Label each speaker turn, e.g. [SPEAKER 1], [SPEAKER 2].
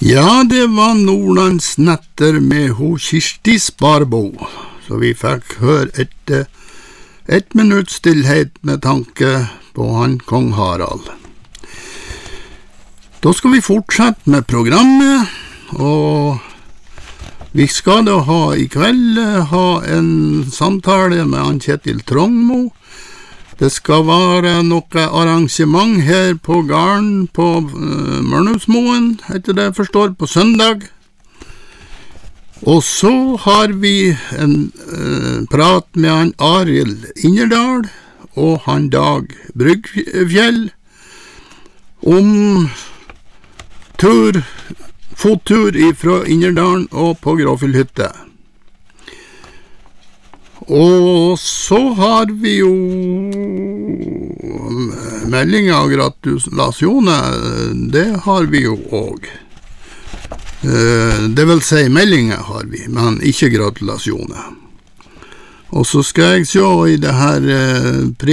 [SPEAKER 1] Ja, det var Nordlands netter med ho Kirsti Sparbo, så vi fikk høre ett minutts stillhet med tanke på han kong Harald. Da skal vi fortsette med programmet, og vi skal da i kveld ha en samtale med han Kjetil Trongmo. Det skal være noe arrangement her på Garden på Mørnhusmoen, etter det jeg forstår, på søndag. Og så har vi en prat med han Arild Innerdal og han Dag Bryggfjell om fottur fra Innerdalen og på Gråfjellhytte. Og så har vi jo meldinga og gratulasjoner, det har vi jo også. Det vil si meldinger har vi, men ikke gratulasjoner. Og så skal jeg se i det her